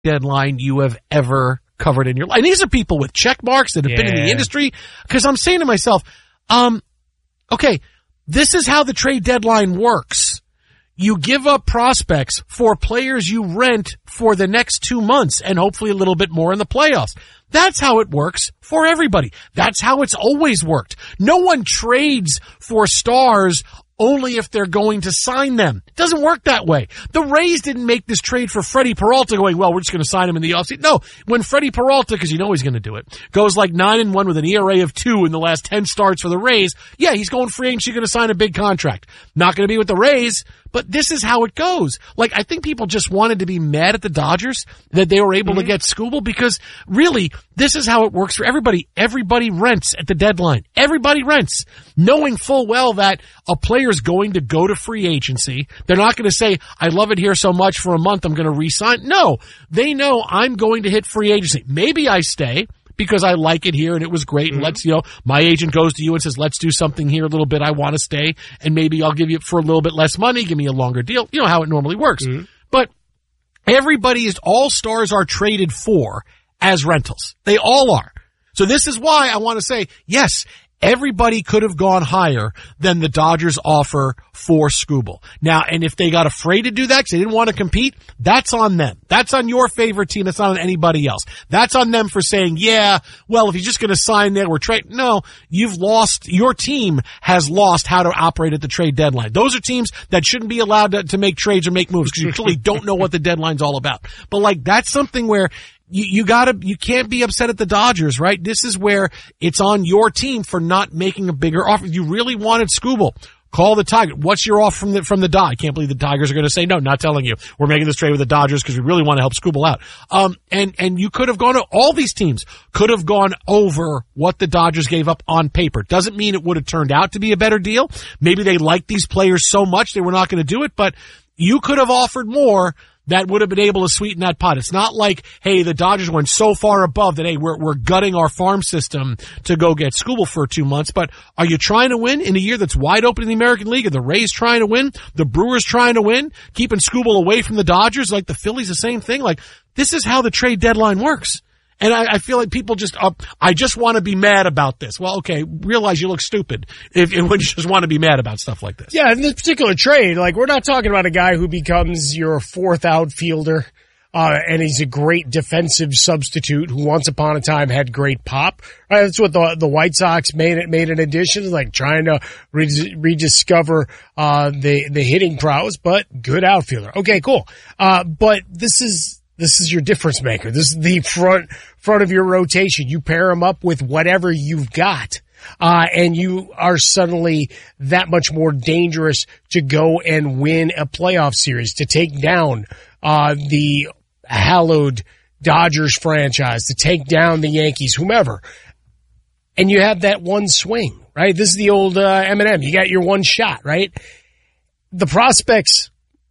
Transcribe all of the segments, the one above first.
deadline you have ever covered in your life. And these are people with check marks that have been in the industry. Because I'm saying to myself, okay, this is how the trade deadline works. You give up prospects for players you rent for the next 2 months and hopefully a little bit more in the playoffs. That's how it works for everybody. That's how it's always worked. No one trades for stars only if they're going to sign them. It doesn't work that way. The Rays didn't make this trade for Freddie Peralta going, well, we're just going to sign him in the offseason. No, when Freddie Peralta, because you know he's going to do it, goes like 9-1 with an ERA of 2 in the last 10 starts for the Rays, yeah, he's going free agency, going to sign a big contract. Not going to be with the Rays, but this is how it goes. Like, I think people just wanted to be mad at the Dodgers that they were able to get Skubal because really, this is how it works for everybody. Everybody rents at the deadline. Everybody rents, knowing full well that a player's going to go to free agency. They're not going to say, I love it here so much for a month, I'm going to re-sign. No, they know I'm going to hit free agency. Maybe I stay because I like it here and it was great. And let's, my agent goes to you and says, let's do something here a little bit. I want to stay and maybe I'll give you for a little bit less money. Give me a longer deal. You know how it normally works. But all stars are traded for as rentals. They all are. So this is why I want to say, yes, everybody could have gone higher than the Dodgers offer for Skubal. Now, and if they got afraid to do that because they didn't want to compete, that's on them. That's on your favorite team. That's not on anybody else. That's on them for saying, yeah, well, if he's just going to sign there, we're trading. No, you've lost. Your team has lost how to operate at the trade deadline. Those are teams that shouldn't be allowed to make trades or make moves because you clearly don't know what the deadline's all about. But like, that's something where you can't be upset at the Dodgers, right? This is where it's on your team for not making a bigger offer. If you really wanted Skubal, call the Tigers. What's your offer from the Dodgers? I can't believe the Tigers are going to say no, not telling you. We're making this trade with the Dodgers because we really want to help Skubal out. And you could have gone to, all these teams could have gone over what the Dodgers gave up on paper. Doesn't mean it would have turned out to be a better deal. Maybe they liked these players so much they were not going to do it, but you could have offered more that would have been able to sweeten that pot. It's not like, hey, the Dodgers went so far above that, hey, we're gutting our farm system to go get Skubal for 2 months. But are you trying to win in a year that's wide open in the American League? Are the Rays trying to win? The Brewers trying to win? Keeping Skubal away from the Dodgers? Like the Phillies, the same thing? Like, this is how the trade deadline works. And I feel like people just, I just want to be mad about this. Well, okay, realize you look stupid when you just want to be mad about stuff like this. Yeah, in this particular trade, like, we're not talking about a guy who becomes your fourth outfielder, and he's a great defensive substitute who once upon a time had great pop. Right? That's what the White Sox made an addition, like trying to rediscover, the hitting prowess, but good outfielder. Okay, cool. But this is your difference maker. This is the front of your rotation. You pair him up with whatever you've got. And you are suddenly that much more dangerous to go and win a playoff series, to take down, the hallowed Dodgers franchise, to take down the Yankees, whomever. And you have that one swing, right? This is the old, Eminem. You got your one shot, right? The prospects,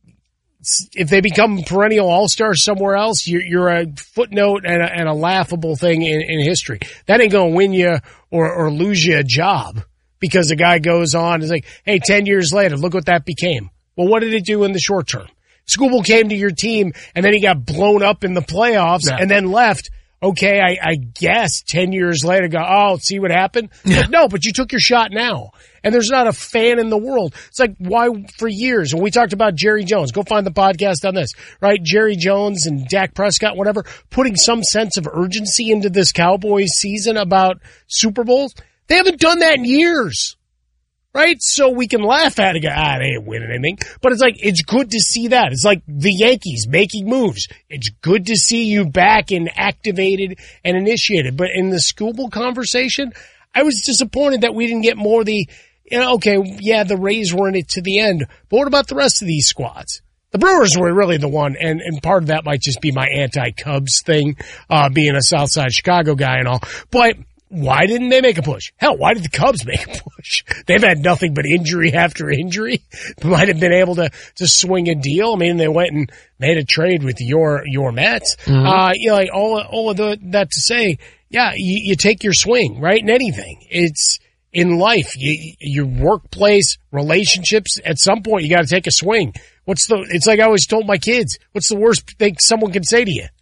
if they become perennial all-stars somewhere else, you're a footnote and a laughable thing in history. That ain't going to win you or lose you a job because the guy goes on and is like, hey, 10 years later, look what that became. Well, what did it do in the short term? Skubal came to your team and then he got blown up in the playoffs and then left. Okay, I guess 10 years later go, oh, see what happened? Yeah. No, but you took your shot now. And there's not a fan in the world. It's like, why for years, when we talked about Jerry Jones, go find the podcast on this, right? Jerry Jones and Dak Prescott, whatever, putting some sense of urgency into this Cowboys season about Super Bowls. They haven't done that in years. Right? So we can laugh at it, they ain't winning anything. But it's like, it's good to see that. It's like the Yankees making moves. It's good to see you back and activated and initiated. But in the Skubal conversation, I was disappointed that we didn't get more of the, okay, yeah, the Rays were in it to the end. But what about the rest of these squads? The Brewers were really the one, and part of that might just be my anti-Cubs thing, being a Southside Chicago guy and all. But why didn't they make a push? Hell, why did the Cubs make a push? They've had nothing but injury after injury. Might have been able to swing a deal. I mean, they went and made a trade with your Mets. Mm-hmm. Like all of that to say, yeah, you take your swing, right? In anything. It's in life, your workplace, relationships, at some point you got to take a swing. It's like I always told my kids, what's the worst thing someone can say to you?